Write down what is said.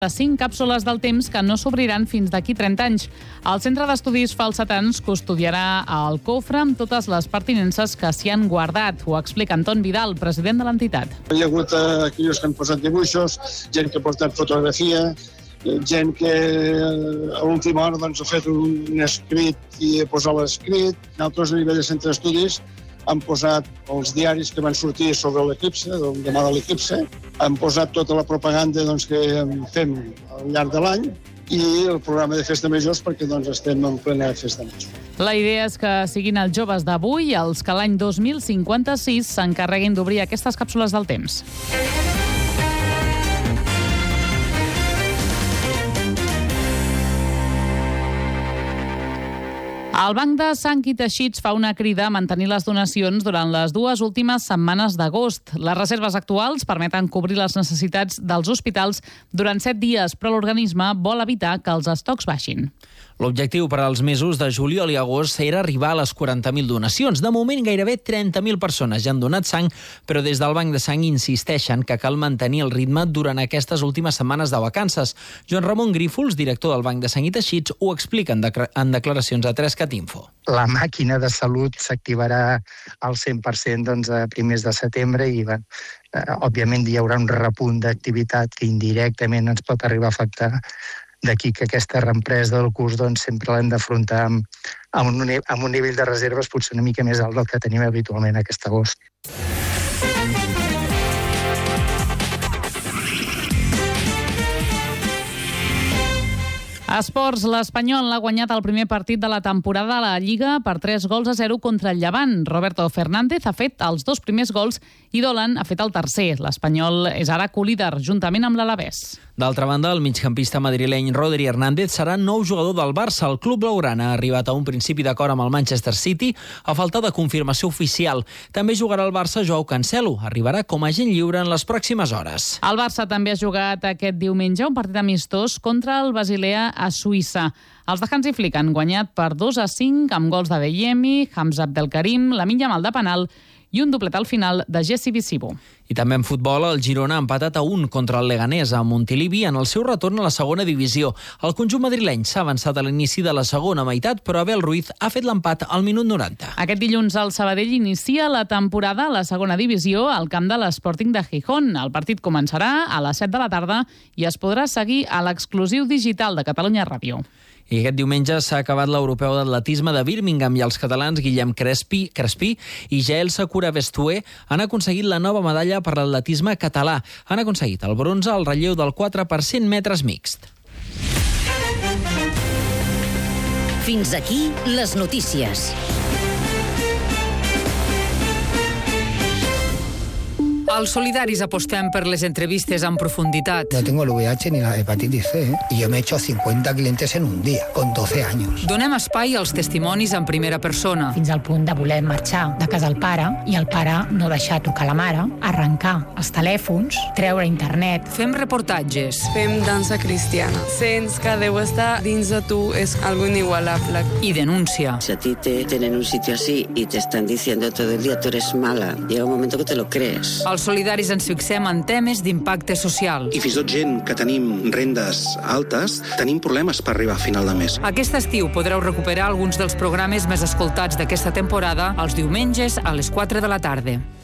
de 5 càpsules del temps que no s'obriran fins d'aquí 30 anys. El Centre d'Estudis Falsetans custodiarà el cofre amb totes les pertinences que s'hi han guardat. Ho explica Anton Vidal, president de l'entitat. Hi ha hagut aquells que han posat dibuixos, gent que ha portat fotografia, gent que a l'última hora ha fet un escrit i ha posat l'escrit. Nosaltres, a nivell de Centre d'Estudis, han posat els diaris que van sortir sobre l'eclipse, el demà de l'eclipse, han posat tota la propaganda que fem al llarg de l'any i el programa de festa majors perquè estem en plena festa major. La idea és que siguin els joves d'avui els que l'any 2056 s'encarreguin d'obrir aquestes càpsules del temps. El Banc de Sang i Teixits fa una crida a mantenir les donacions durant les 2 últimes setmanes d'agost. Les reserves actuals permeten cobrir les necessitats dels hospitals durant 7 dies, però l'organisme vol evitar que els estocs baixin. L'objectiu per als mesos de juliol i agost era arribar a les 40.000 donacions. De moment, gairebé 30.000 persones ja han donat sang, però des del Banc de Sang insisteixen que cal mantenir el ritme durant aquestes últimes setmanes de vacances. Joan Ramon Grífols, director del Banc de Sang i Teixits, ho explica en declaracions a 3CAT-Info. La màquina de salut s'activarà al 100% a primers de setembre i, òbviament, hi haurà un repunt d'activitat que indirectament ens pot arribar a afectar. D'aquí que aquesta reempresa del curs sempre l'hem d'afrontar amb un nivell de reserves potser una mica més alt del que tenim habitualment aquest agost. A esports, l'Espanyol ha guanyat el primer partit de la temporada a la Lliga per 3-0 contra el Llevant. Roberto Fernández ha fet els 2 primers gols i Dolan ha fet el tercer. L'Espanyol és ara colíder, juntament amb l'Alavés. D'altra banda, el migcampista madrileny Rodri Hernández serà nou jugador del Barça. El club blaugrana ha arribat a un principi d'acord amb el Manchester City a falta de confirmació oficial. També jugarà al Barça Joao Cancelo. Arribarà com a agent lliure en les pròximes hores. El Barça també ha jugat aquest diumenge un partit amistós contra el Basilea a Suïssa. Els de Hansi Flick han guanyat per 2-5 amb gols de Adeyemi, Hamza Abdelkarim, Lamine Yamal de penal i un doblet al final de Jesse Visibo. I també en futbol, el Girona ha empatat a 1 contra el Leganés a Montilivi en el seu retorn a la segona divisió. El conjunt madrileny s'ha avançat a l'inici de la segona meitat, però Abel Ruiz ha fet l'empat al minut 90. Aquest dilluns el Sabadell inicia la temporada a la segona divisió al camp de l'Sporting de Gijón. El partit començarà a les 7 de la tarda i es podrà seguir a l'exclusiu digital de Catalunya Ràdio. I aquest diumenge s'ha acabat l'europeu d'atletisme de Birmingham i els catalans Guillem Crespí i Jael Sakura Bestué han aconseguit la nova medalla per l'atletisme català. Han aconseguit el bronze al relleu del 4 per 100 metres mixt. Fins aquí les notícies. Els solidaris apostem per les entrevistes en profunditat. No tengo el VIH ni la hepatitis C, y yo me he hecho 50 clientes en un día, con 12 años. Donem espai als testimonis en primera persona. Fins al punt de voler marxar de casa del pare i el pare no deixar tocar la mare, arrencar els telèfons, treure internet. Fem reportatges. Fem dansa cristiana. Sents que deu estar dins de tu, és algo inigualable. I denúncia. Si a ti te tienen en un sitio así y te están diciendo todo el día tú eres mala, llega un momento que te lo crees. Els solidaris ens fixem en temes d'impacte social. I fins i tot gent que tenim rendes altes, tenim problemes per arribar a final de mes. Aquest estiu podreu recuperar alguns dels programes més escoltats d'aquesta temporada els diumenges a les 4 de la tarda.